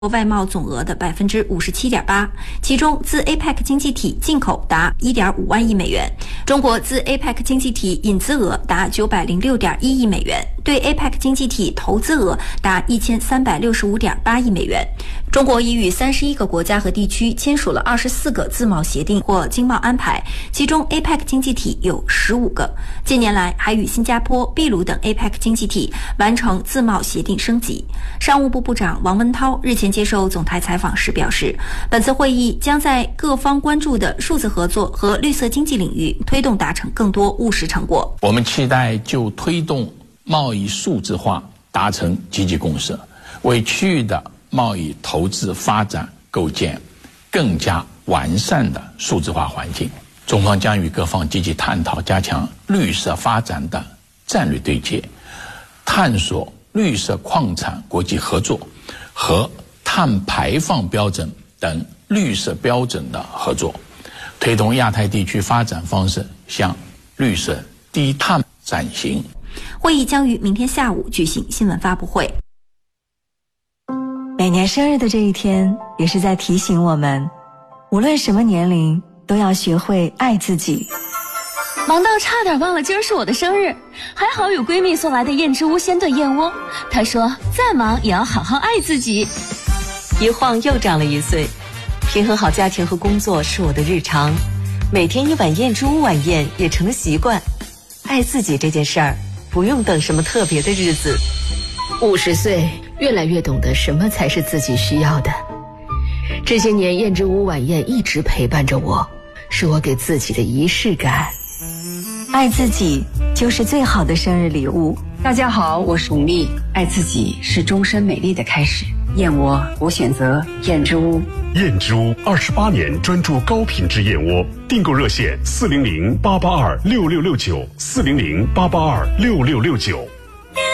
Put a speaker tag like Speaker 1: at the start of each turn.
Speaker 1: 外贸总额的 57.8%， 其中自 APEC 经济体进口达 1.5 万亿美元，中国自 APEC 经济体引资额达 906.1 亿美元，对 APEC 经济体投资额达 1365.8 亿美元。中国已与31个国家和地区签署了24个自贸协定或经贸安排，其中 APEC 经济体有15个。近年来还与新加坡、秘鲁等 APEC 经济体完成自贸协定升级。商务部部长王文涛日前接受总台采访时表示，本次会议将在各方关注的数字合作和绿色经济领域推动达成更多务实成果。
Speaker 2: 我们期待就推动贸易数字化达成积极共识，为区域的贸易投资发展构建更加完善的数字化环境。中方将与各方积极探讨加强绿色发展的战略对接，探索绿色矿产国际合作和碳排放标准等绿色标准的合作，推动亚太地区发展方式向绿色低碳转型。
Speaker 1: 会议将于明天下午举行新闻发布会。
Speaker 3: 每年生日的这一天，也是在提醒我们，无论什么年龄，都要学会爱自己。
Speaker 4: 忙到差点忘了今儿是我的生日，还好有闺蜜送来的燕之屋鲜炖燕窝。她说再忙也要好好爱自己。
Speaker 5: 一晃又长了1岁，平衡好家庭和工作是我的日常，每天1碗燕之屋晚宴也成了习惯。爱自己这件事儿，不用等什么特别的日子。
Speaker 6: 50岁，越来越懂得什么才是自己需要的。这些年燕之屋晚宴一直陪伴着我，是我给自己的仪式感。
Speaker 3: 爱自己就是最好的生日礼物。
Speaker 7: 大家好，我是巩俐。爱自己是终身美丽的开始。燕窝，我选择燕之屋。
Speaker 8: 燕之屋28年专注高品质燕窝，订购热线400-882-6669，400-882-6669。